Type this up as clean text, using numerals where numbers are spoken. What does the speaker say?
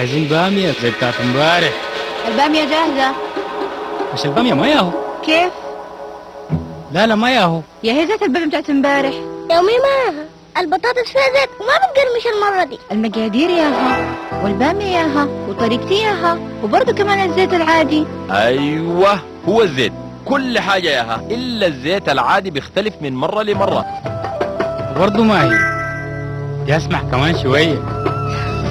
عايزين بامية زي بتاعت امبارح. البامية جاهزة. مش البامية ما ياهو. كيف؟ لا ما ياهو. يا هي زيت البامية بتاعت امبارح. يومي ماها البطاطس فيها زيت وما بتقرمش المرة دي. المقادير ياها والبامية ياها وطريقتي ياها وبرضه كمان الزيت العادي. ايوه هو الزيت كل حاجة ياها الا الزيت العادي بيختلف من مرة لمرة. وبرضه ما هي. دي اسمح كمان شوية.